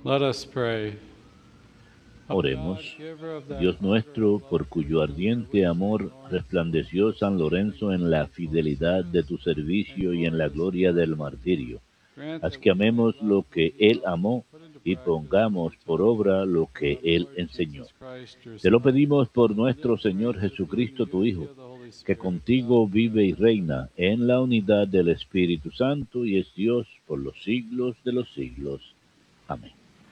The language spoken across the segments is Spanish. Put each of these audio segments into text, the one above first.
Let us pray. Oremos. Dios nuestro, por cuyo ardiente amor resplandeció San Lorenzo en la fidelidad de tu servicio y en la gloria del martirio, haz que amemos lo que Él amó y pongamos por obra lo que Él enseñó. Te lo pedimos por nuestro Señor Jesucristo, tu Hijo, que contigo vive y reina en la unidad del Espíritu Santo y es Dios por los siglos de los siglos. Amén.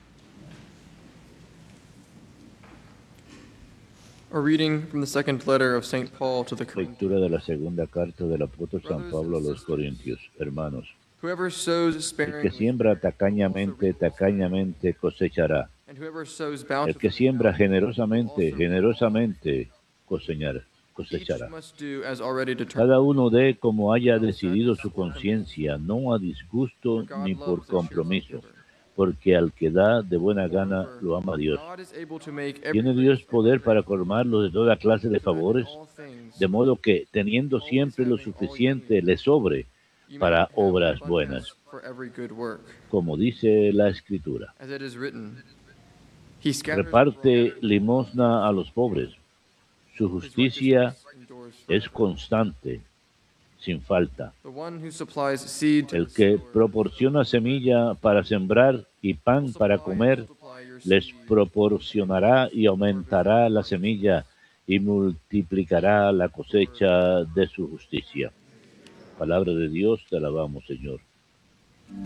A reading from the second letter of St. Paul to the Lectura Corinthians. de la segunda carta del apóstol San Pablo a los Corintios. Hermanos, Whoever sows el que sparingly siembra will tacañamente, also reap. tacañamente cosechará. And whoever sows El que bountifully siembra will generosamente, also reap. generosamente Each cosechará. must do as already determined. Cada uno dé como haya decidido su conciencia, no a disgusto ni por compromiso, porque al que da de buena gana lo ama Dios. God is able to make ¿Tiene every Dios rich poder para colmarlo de toda clase de favores? all things, De modo que, teniendo siempre lo suficiente, le sobre you may para have obras abundance buenas, for every good work. como dice la Escritura. As it is written, He scatters Reparte limosna a los pobres. Su justicia endures es forever. constante, sin falta. The one who supplies seed to El the que sower proporciona semilla para sembrar y pan para comer, les proporcionará y aumentará la semilla y multiplicará la cosecha de su justicia. Palabra de Dios, te alabamos, Señor.